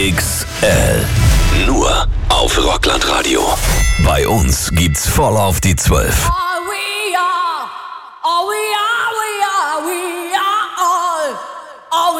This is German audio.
XXL. Nur auf Rockland-Radio. Bei uns gibt's voll auf die 12. All we are